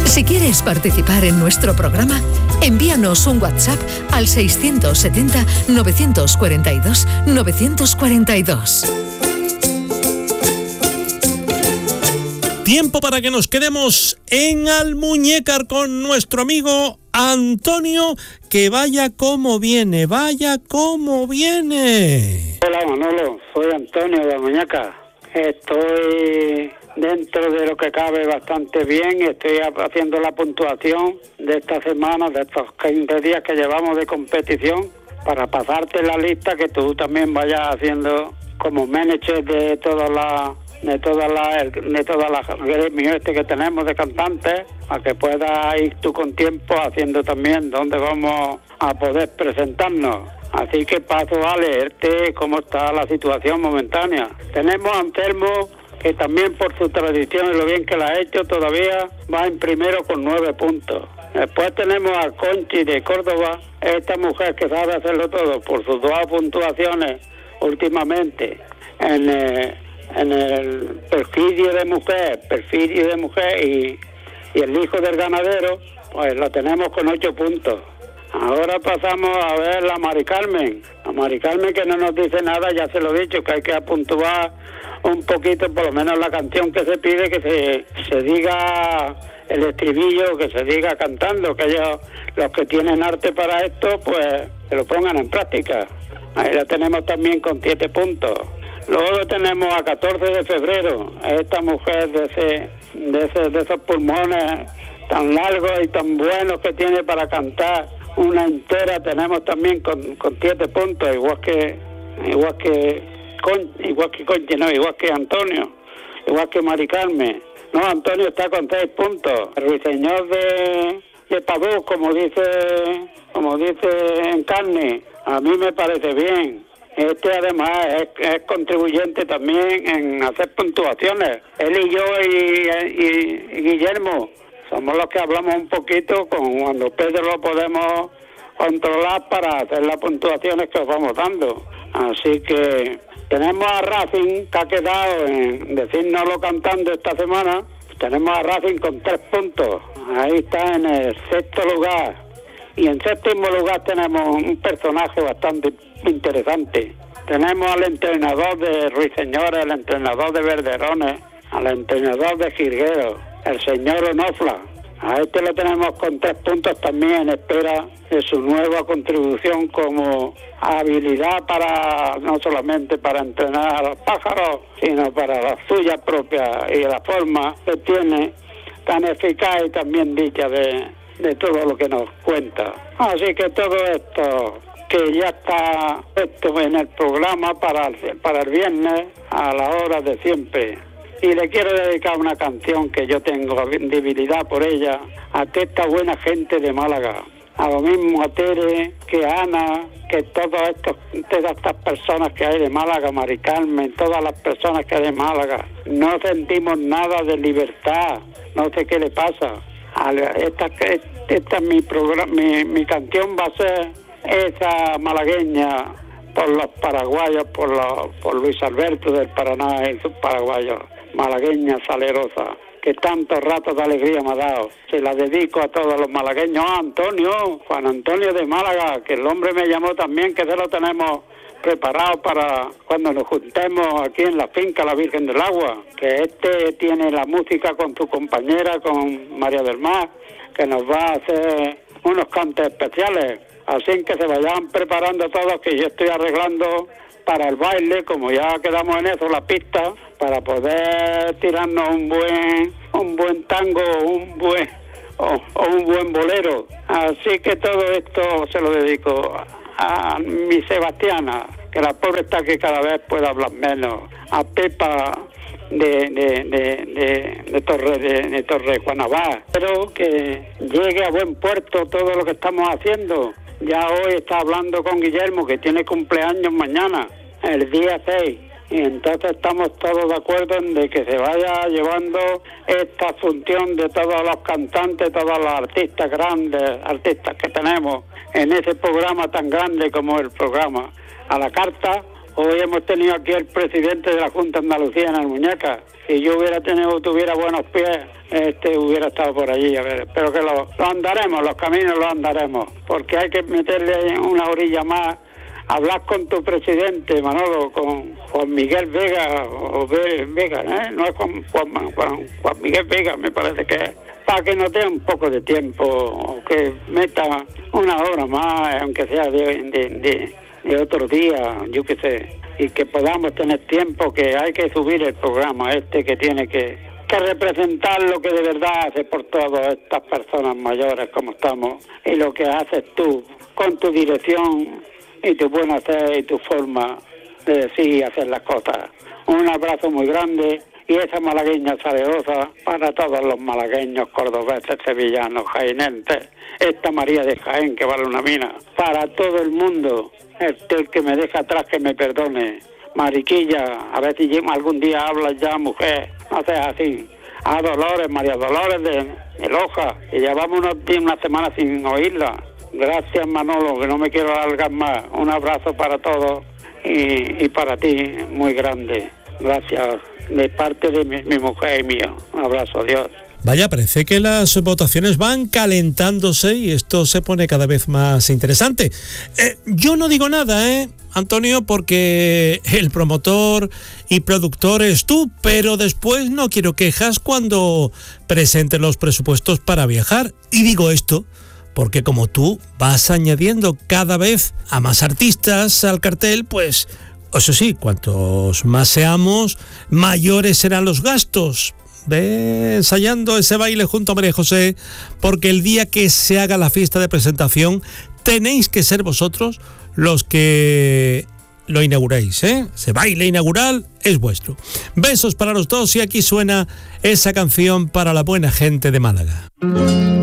Si quieres participar en nuestro programa, envíanos un WhatsApp al 670-942-942. Tiempo para que nos quedemos en Almuñécar con nuestro amigo Antonio, que vaya como viene, vaya como viene. Hola Manolo, soy Antonio de Almuñécar. Estoy dentro de lo que cabe bastante bien, estoy haciendo la puntuación de esta semana, de estos 15 días que llevamos de competición, para pasarte la lista que tú también vayas haciendo como manager de todas las gremios que tenemos de cantantes, a que puedas ir tú con tiempo haciendo también dónde vamos a poder presentarnos. Así que paso a leerte cómo está la situación momentánea. Tenemos a Anselmo, que también por su tradición y lo bien que la ha hecho, todavía va en primero con 9 puntos. Después tenemos a Conchi de Córdoba, esta mujer que sabe hacerlo todo por sus 2 puntuaciones últimamente en el perfidio de mujer y el hijo del ganadero, pues la tenemos con 8 puntos. Ahora pasamos a ver la Mari Carmen. La Mari Carmen, que no nos dice nada, ya se lo he dicho, que hay que apuntuar un poquito, por lo menos la canción que se pide, que se diga el estribillo, que se diga cantando, que ellos, los que tienen arte para esto, pues que lo pongan en práctica. Ahí la tenemos también con 7 puntos. Luego tenemos a 14 de febrero, a esta mujer de esos pulmones tan largos y tan buenos que tiene para cantar una entera, tenemos también con 7 puntos, igual que Antonio, igual que Mari Carmen. No, Antonio está con 6 puntos. El ruiseñor de Padú, como dice en carne, a mí me parece bien. Este además es contribuyente también en hacer puntuaciones. Él y yo y Guillermo somos los que hablamos un poquito cuando Pedro lo podemos controlar para hacer las puntuaciones que os vamos dando. Así que tenemos a Racing, que ha quedado en decírnoslo cantando esta semana. Tenemos a Racing con 3 puntos. Ahí está en el 6º lugar. Y en 7º lugar tenemos un personaje bastante interesante. Tenemos al entrenador de Ruiseñores, al entrenador de Verderones, al entrenador de Jirgueros, el señor Onofla. A este lo tenemos con 3 puntos también, en espera de su nueva contribución como habilidad para, no solamente para entrenar a los pájaros, sino para las suyas propias y la forma que tiene tan eficaz y también dicha de todo lo que nos cuenta. Así que todo esto que ya está puesto en el programa para el viernes a la hora de siempre. Y le quiero dedicar una canción que yo tengo debilidad por ella, a toda esta buena gente de Málaga, a lo mismo a Tere, que a Ana, que todas estas personas que hay de Málaga, Mari Carmen, todas las personas que hay de Málaga. No sentimos nada de libertad, no sé qué le pasa. Esta es mi canción, va a ser esa malagueña por los paraguayos, por Luis Alberto del Paraná y sus paraguayos, malagueña salerosa, que tantos ratos de alegría me ha dado. Se la dedico a todos los malagueños. Juan Antonio de Málaga, que el hombre me llamó también, que se lo tenemos preparado para cuando nos juntemos aquí en la finca La Virgen del Agua, que tiene la música con su compañera, con María del Mar, que nos va a hacer unos cantos especiales. Así que se vayan preparando todos, que yo estoy arreglando para el baile, como ya quedamos en eso, la pista, para poder tirarnos un buen tango, un buen bolero. Así que todo esto se lo dedico a mi Sebastiana, que la pobre está que cada vez puede hablar menos, a Pepa de Torre Juanabá. Espero que llegue a buen puerto todo lo que estamos haciendo. Ya hoy está hablando con Guillermo, que tiene cumpleaños mañana, el día 6, y entonces estamos todos de acuerdo en de que se vaya llevando esta función de todos los cantantes, todos los artistas grandes, artistas que tenemos en ese programa tan grande como el programa, a la carta Hoy hemos tenido aquí el presidente de la Junta de Andalucía en Almuñécar. Si yo tuviera buenos pies, hubiera estado por allí, a ver. Pero que lo andaremos, los caminos los andaremos, porque hay que meterle una orilla más. Hablar con tu presidente, Manolo, con Juan Miguel Vega, o Vega, no es Juan Miguel Vega, me parece que es, para que nos dé un poco de tiempo, o que meta una hora más, aunque sea de otro día, yo qué sé, y que podamos tener tiempo, que hay que subir el programa que tiene que representar lo que de verdad hace por todas estas personas mayores como estamos, y lo que haces tú con tu dirección y tu buen hacer y tu forma de decir y hacer las cosas. Un abrazo muy grande, y esa malagueña salerosa para todos los malagueños, cordobeses, sevillanos, jaenenses, esta María de Jaén que vale una mina, para todo el mundo, el que me deja atrás que me perdone, Mariquilla, a ver si algún día hablas ya, mujer, no seas así, a Dolores, María Dolores de Loja, que llevamos una semana sin oírla. Gracias, Manolo, que no me quiero alargar más. Un abrazo para todos y para ti, muy grande. Gracias, de parte de mi mujer y mío. Un abrazo, adiós. Vaya, parece que las votaciones van calentándose y esto se pone cada vez más interesante. Yo no digo nada, Antonio, porque el promotor y productor es tú, pero después no quiero quejas cuando presentes los presupuestos para viajar. Y digo esto porque como tú vas añadiendo cada vez a más artistas al cartel, pues eso sí, cuantos más seamos, mayores serán los gastos. Ve ensayando ese baile junto a María José, porque el día que se haga la fiesta de presentación tenéis que ser vosotros los que lo inauguréis, Ese baile inaugural es vuestro. Besos para los dos, y aquí suena esa canción para la buena gente de Málaga.